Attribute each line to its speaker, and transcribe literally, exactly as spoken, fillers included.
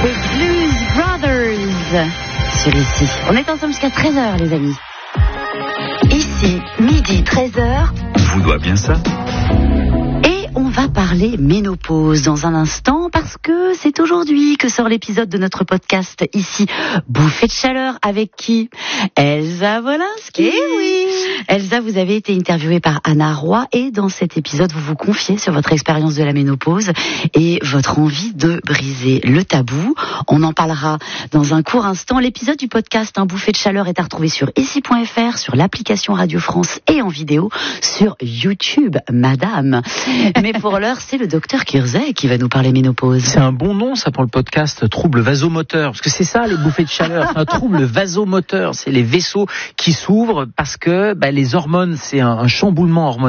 Speaker 1: The Blues Brothers sur Ici. On est ensemble jusqu'à treize heures, les amis. Ici, midi, treize heures.
Speaker 2: Vous doit bien ça.
Speaker 1: Et on va parler ménopause dans un instant parce que c'est aujourd'hui que sort l'épisode de notre podcast Ici, Bouffée de chaleur, avec qui? Elsa Wolinski.
Speaker 3: Eh oui.
Speaker 1: Elsa, vous avez été interviewée par Anna Roy et dans cet épisode, vous vous confiez sur votre expérience de la ménopause et votre envie de briser le tabou. On en parlera dans un court instant. L'épisode du podcast Un Bouffée de chaleur est à retrouver sur ici point f r, sur l'application Radio France et en vidéo sur YouTube, madame. Mais pour l'heure, c'est le docteur Kirzay qui va nous parler ménopause.
Speaker 4: C'est un bon nom, ça, pour le podcast, trouble vasomoteur. Parce que c'est ça, les bouffées de chaleur. C'est un trouble vasomoteur. C'est les vaisseaux qui s'ouvrent parce que bah, les hormones, c'est un, un chamboulement hormonal.